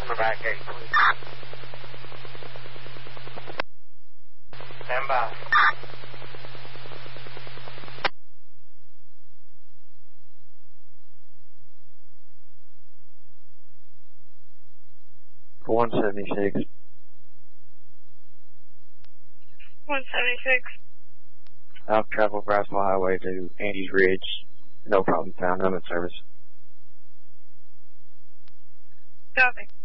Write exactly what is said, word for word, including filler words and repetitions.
the back gate, please. Stand by. one seventy-six. one seventy-six. I'll travel Brownsville Highway to Andes Ridge. No problem found. I'm in service. Copy.